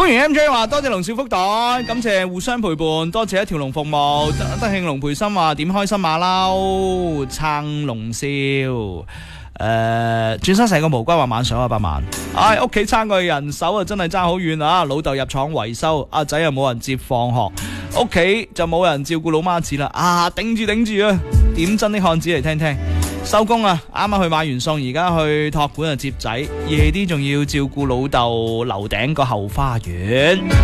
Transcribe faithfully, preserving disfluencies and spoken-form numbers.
歡迎 M J 話多謝龍少福袋，感謝互相陪伴，多謝一條龍服務。德德慶龍培心話點開心馬騮撐龍少，誒、呃，轉身成個無歸話晚上啊百萬，唉屋企撐佢人手啊真係爭好遠啊！老豆入廠維修，阿仔又冇人接放學，屋企就冇人照顧老媽子啦，啊頂住頂住啊！點真的漢子嚟聽聽。收工啊！啱啱去買完餸，而家去托管啊接仔，夜啲仲要照顧老豆樓頂個後花園。